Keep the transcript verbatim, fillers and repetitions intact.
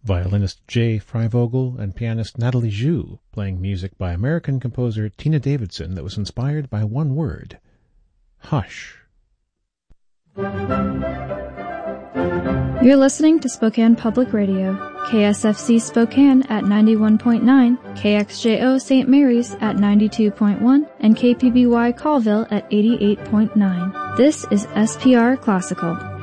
violinist Jay Freivogel and pianist Natalie Zhu playing music by American composer Tina Davidson that was inspired by one word: hush. You're listening to Spokane Public Radio, K S F C Spokane at ninety-one point nine, K X J O Saint Mary's at ninety-two point one, and K P B Y Colville at eighty-eight point nine. This is S P R Classical.